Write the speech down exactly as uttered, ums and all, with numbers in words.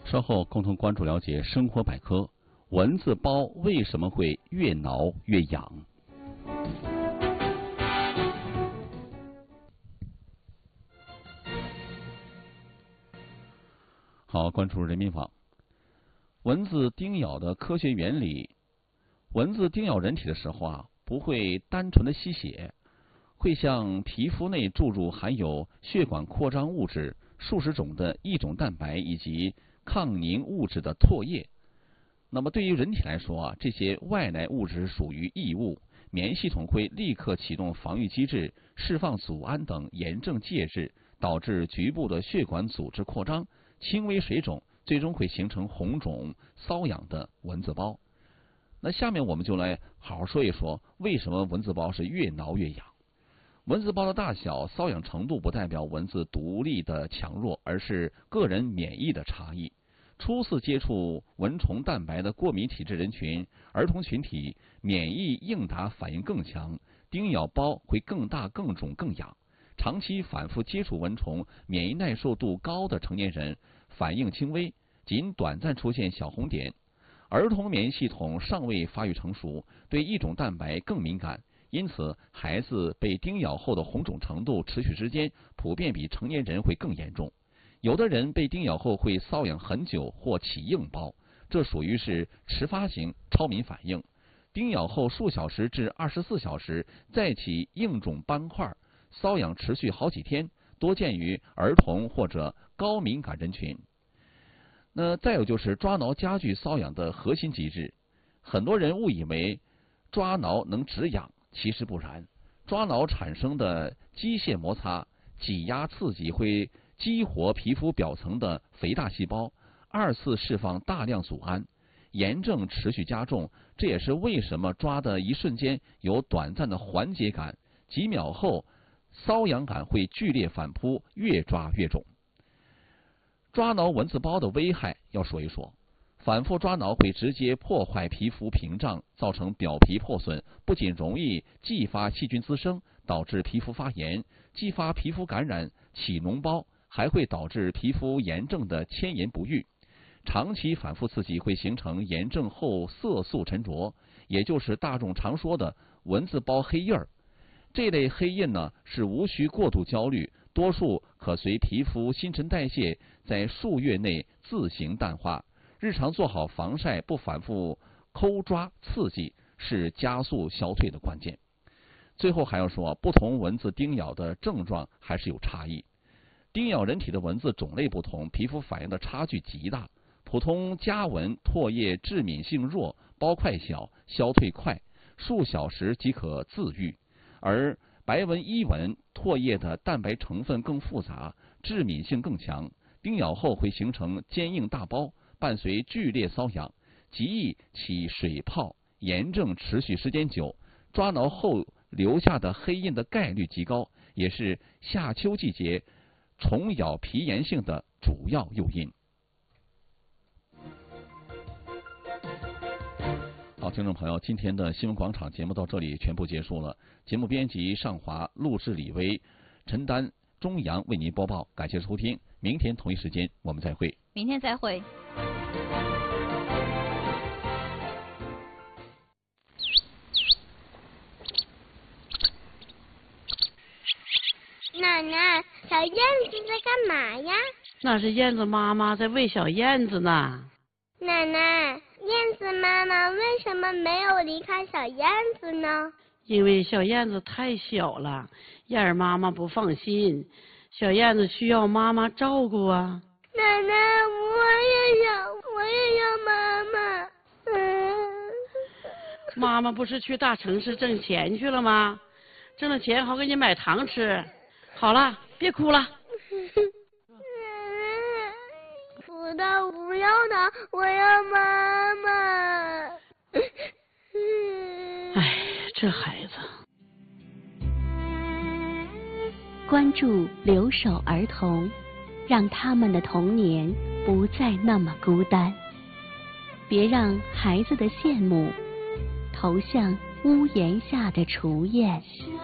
稍后共同关注了解生活百科：蚊子包为什么会越挠越痒？好，关注人民网。蚊子叮咬的科学原理：蚊子叮咬人体的时候啊，不会单纯的吸血，会向皮肤内注入含有血管扩张物质数十种的异种蛋白以及抗凝物质的唾液。那么对于人体来说啊，这些外来物质属于异物，免疫系统会立刻启动防御机制，释放组胺等炎症介质，导致局部的血管组织扩张，轻微水肿，最终会形成红肿瘙痒的蚊子包。那下面我们就来好好说一说，为什么蚊子包是越挠越痒。蚊子包的大小、瘙痒程度不代表蚊子独立的强弱，而是个人免疫的差异。初次接触蚊虫蛋白的过敏体质人群，儿童群体免疫应答反应更强，叮咬包会更大、更肿、更痒。长期反复接触蚊虫，免疫耐受度高的成年人反应轻微，仅短暂出现小红点。儿童免疫系统尚未发育成熟，对异种蛋白更敏感，因此孩子被叮咬后的红肿程度、持续时间普遍比成年人会更严重。有的人被叮咬后会瘙痒很久或起硬包，这属于是迟发型超敏反应。叮咬后数小时至二十四小时再起硬肿斑块，瘙痒持续好几天，多见于儿童或者高敏感人群。那再有就是抓挠加剧瘙痒的核心机制，很多人误以为抓挠能止痒，其实不然。抓挠产生的机械摩擦、挤压刺激会激活皮肤表层的肥大细胞，二次释放大量组胺，炎症持续加重。这也是为什么抓的一瞬间有短暂的缓解感，几秒后瘙痒感会剧烈反扑，越抓越肿。抓挠蚊子包的危害要说一说，反复抓挠会直接破坏皮肤屏障，造成表皮破损，不仅容易继发细菌滋生，导致皮肤发炎，继发皮肤感染、起脓包，还会导致皮肤炎症的迁延不愈。长期反复刺激会形成炎症后色素沉着，也就是大众常说的蚊子包黑印儿。这类黑印呢是无需过度焦虑，多数可随皮肤新陈代谢在数月内自行淡化。日常做好防晒，不反复抠抓刺激，是加速消退的关键。最后还要说，不同蚊子叮咬的症状还是有差异。叮咬人体的蚊子种类不同，皮肤反应的差距极大。普通家蚊唾液致敏性弱，包块小，消退快，数小时即可自愈。而白纹伊蚊唾液的蛋白成分更复杂，致敏性更强，叮咬后会形成坚硬大包，伴随剧烈瘙痒，极易起水泡，炎症持续时间久，抓挠后留下的黑印的概率极高，也是夏秋季节虫咬皮炎性的主要诱因。好，听众朋友，今天的新闻广场节目到这里全部结束了。节目编辑尚华，录制李威，陈丹、钟阳为您播报，感谢收听。明天同一时间我们再会。 明天再会。 奶奶，小燕子在干嘛呀？ 那是燕子妈妈在喂小燕子呢。 奶奶，燕子妈妈为什么没有离开小燕子呢？ 因为小燕子太小了，燕儿妈妈不放心，小燕子需要妈妈照顾啊。 奶奶，我也要，我也要妈妈。嗯。 妈妈不是去大城市挣钱去了吗？挣了钱好给你买糖吃。好了，别哭了。 不的，不要的，我要妈妈。 哎，这孩子。 关注留守儿童，让他们的童年不再那么孤单。别让孩子的羡慕投向屋檐下的雏燕。